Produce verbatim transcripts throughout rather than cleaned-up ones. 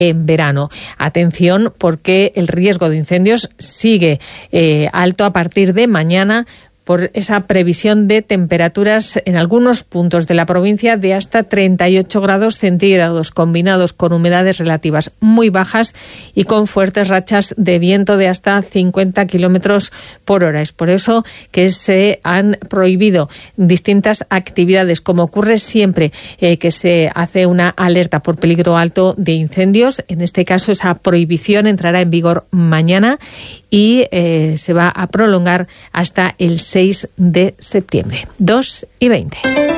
en verano. Atención, porque el riesgo de incendios sigue eh, alto a partir de mañana, por esa previsión de temperaturas en algunos puntos de la provincia de hasta treinta y ocho grados centígrados, combinados con humedades relativas muy bajas y con fuertes rachas de viento de hasta cincuenta kilómetros por hora. Es por eso que se han prohibido distintas actividades, como ocurre siempre eh, que se hace una alerta por peligro alto de incendios. En este caso, esa prohibición entrará en vigor mañana y eh, se va a prolongar hasta el seis de septiembre. dos y veinte.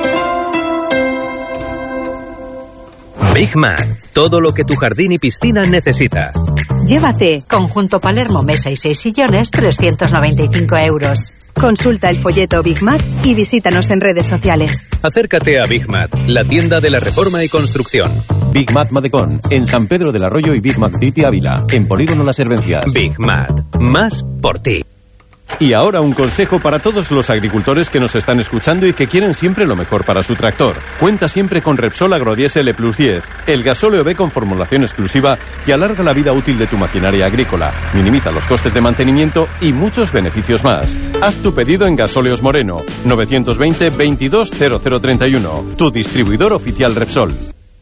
Big Mac, todo lo que tu jardín y piscina necesita. Llévate conjunto Palermo, mesa y seis sillones, trescientos noventa y cinco euros. Consulta el folleto Big Mac y visítanos en redes sociales. Acércate a Big Mac, la tienda de la reforma y construcción. Big Mac Madecón, en San Pedro del Arroyo y Big Mac City Ávila, en Polígono Las Hervencias. Big Mac, más por ti. Y ahora un consejo para todos los agricultores que nos están escuchando y que quieren siempre lo mejor para su tractor. Cuenta siempre con Repsol Agrodiesel E Plus diez, el gasóleo B con formulación exclusiva que alarga la vida útil de tu maquinaria agrícola, minimiza los costes de mantenimiento y muchos beneficios más. Haz tu pedido en Gasóleos Moreno, novecientos veinte veintidós cero cero treinta y uno, tu distribuidor oficial Repsol.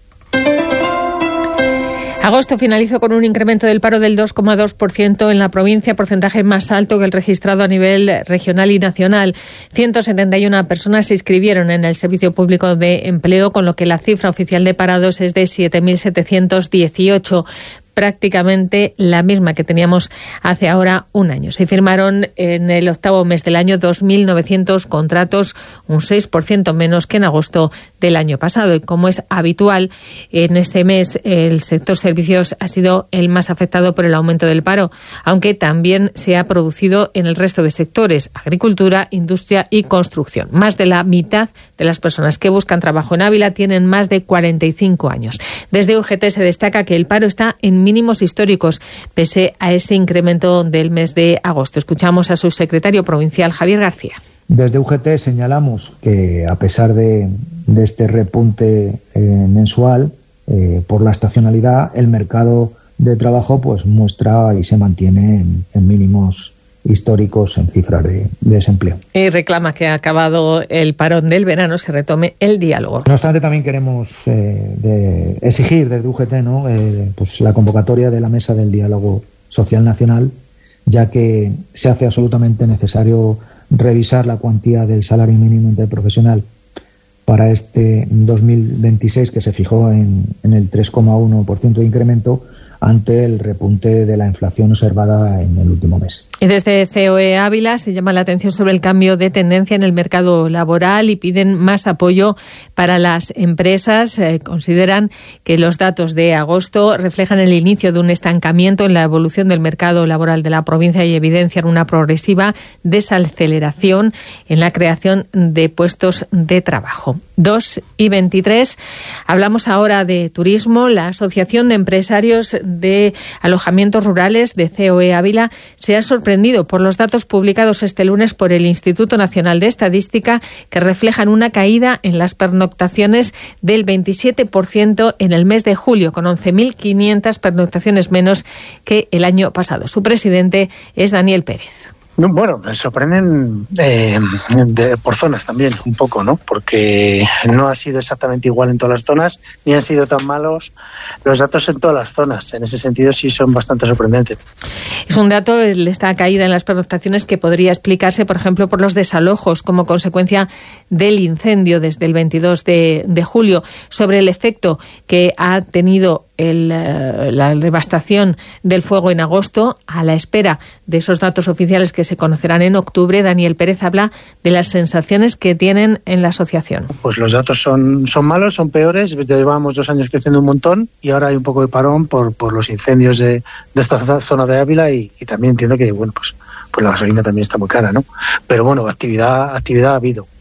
Agosto finalizó con un incremento del paro del dos coma dos por ciento en la provincia, porcentaje más alto que el registrado a nivel regional y nacional. ciento setenta y una personas se inscribieron en el Servicio Público de Empleo, con lo que la cifra oficial de parados es de siete mil setecientos dieciocho. Prácticamente la misma que teníamos hace ahora un año. Se firmaron en el octavo mes del año dos mil novecientos contratos, un seis por ciento menos que en agosto del año pasado. Y como es habitual, en este mes el sector servicios ha sido el más afectado por el aumento del paro, aunque también se ha producido en el resto de sectores, agricultura, industria y construcción. Más de la mitad de las personas que buscan trabajo en Ávila tienen más de cuarenta y cinco años. Desde U G T se destaca que el paro está en mínimos históricos, pese a ese incremento del mes de agosto. Escuchamos a su secretario provincial, Javier García. Desde U G T señalamos que, a pesar de, de este repunte eh, mensual eh, por la estacionalidad, el mercado de trabajo pues muestra y se mantiene en, en mínimos históricos en cifras de, de desempleo. Y reclama que, acabado el parón del verano, se retome el diálogo. No obstante, también queremos eh, de exigir desde U G T, ¿no? eh, pues la convocatoria de la Mesa del Diálogo Social Nacional, ya que se hace absolutamente necesario revisar la cuantía del salario mínimo interprofesional para este dos mil veintiséis, que se fijó en, en el tres coma uno por ciento de incremento, ante el repunte de la inflación observada en el último mes. Y desde C O E Ávila se llama la atención sobre el cambio de tendencia en el mercado laboral y piden más apoyo para las empresas. Eh, consideran que los datos de agosto reflejan el inicio de un estancamiento en la evolución del mercado laboral de la provincia y evidencian una progresiva desaceleración en la creación de puestos de trabajo. dos y veintitrés. Hablamos ahora de turismo. La Asociación de Empresarios de Alojamientos Rurales de C O E Ávila se ha sorprendido por los datos publicados este lunes por el Instituto Nacional de Estadística, que reflejan una caída en las pernoctaciones del veintisiete por ciento en el mes de julio, con once mil quinientas pernoctaciones menos que el año pasado. Su presidente es Daniel Pérez. Bueno, me sorprenden eh, de, por zonas también, un poco, ¿no? Porque no ha sido exactamente igual en todas las zonas, ni han sido tan malos los datos en todas las zonas. En ese sentido sí son bastante sorprendentes. Es un dato, esta caída en las pernoctaciones, que podría explicarse, por ejemplo, por los desalojos como consecuencia del incendio desde el veintidós de julio. Sobre el efecto que ha tenido el, la devastación del fuego en agosto, a la espera de esos datos oficiales que se conocerán en octubre, Daniel Pérez habla de las sensaciones que tienen en la asociación. Pues los datos son, son malos, son peores. Llevamos dos años creciendo un montón y ahora hay un poco de parón por, por los incendios de, de esta zona de Ávila y, y también entiendo que, bueno, pues, pues la gasolina también está muy cara, ¿no? Pero bueno, actividad, actividad ha habido.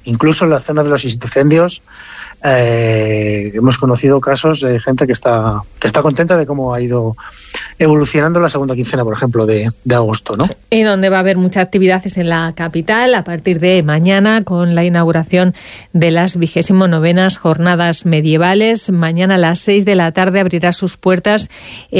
Incluso en la zona de los incendios eh, hemos conocido casos de gente que está que está contenta de cómo ha ido evolucionando la segunda quincena, por ejemplo, de, de agosto, ¿no? Y donde va a haber mucha actividad es en la capital, a partir de mañana, con la inauguración de las vigésimo novenas jornadas medievales. Mañana a las seis de la tarde abrirá sus puertas